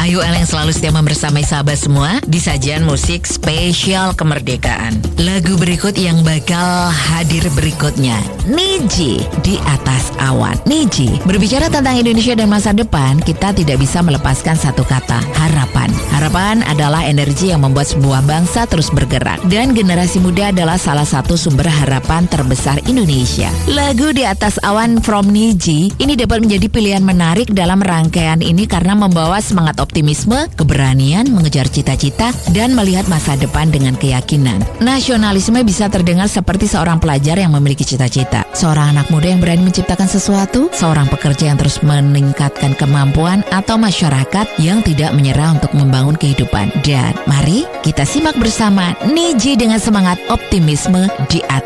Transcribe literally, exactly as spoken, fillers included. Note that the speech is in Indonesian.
Ayu El yang selalu setia membersamai sahabat semua di sajian musik spesial kemerdekaan. Lagu berikut yang bakal hadir berikutnya, Niji, Di Atas Awan. Niji, berbicara tentang Indonesia dan masa depan, kita tidak bisa melepaskan satu kata, harapan. Harapan adalah energi yang membuat sebuah bangsa terus bergerak. Dan generasi muda adalah salah satu sumber harapan terbesar Indonesia. Lagu Di Atas Awan from Niji ini dapat menjadi pilihan menarik dalam rangkaian ini karena membawa semangat optimisme, keberanian, mengejar cita-cita, dan melihat masa depan dengan keyakinan. Nasionalisme bisa terdengar seperti seorang pelajar yang memiliki cita-cita, seorang anak muda yang berani menciptakan sesuatu, seorang pekerja yang terus meningkatkan kemampuan, atau masyarakat yang tidak menyerah untuk membangun kehidupan. Dan mari kita simak bersama Niji dengan semangat optimisme di atas